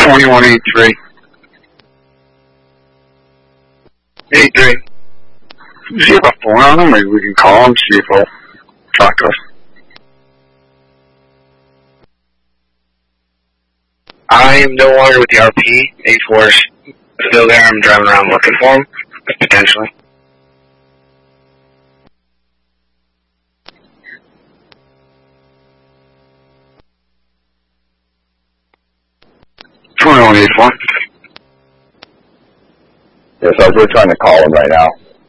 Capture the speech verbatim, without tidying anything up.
twenty-one eighty-three. eighty-three. Does he have a phone on him? Maybe we can call him, see if he'll talk to us. I am no longer with the R P. eighty-four is still there. I'm driving around looking for him, potentially. twenty-one eighty-four. Yes, I was really trying to call him right now.